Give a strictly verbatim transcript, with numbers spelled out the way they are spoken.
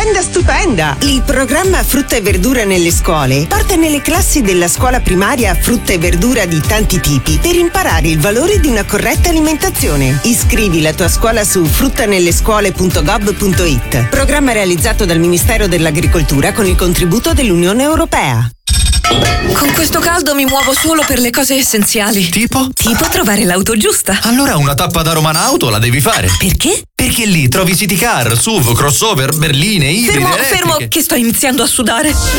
Stupenda, stupenda! Il programma Frutta e Verdura nelle scuole parte nelle classi della scuola primaria Frutta e Verdura di tanti tipi per imparare il valore di una corretta alimentazione. Iscrivi la tua scuola su fruttanellescuole punto gov punto it. Programma realizzato dal Ministero dell'Agricoltura con il contributo dell'Unione Europea. Con questo caldo mi muovo solo per le cose essenziali. Tipo? Tipo trovare l'auto giusta. Allora una tappa da Roman Auto la devi fare. Perché? Perché lì trovi city car, S U V, crossover, berline, ibride, Fermo, elettriche. fermo, che sto iniziando a sudare.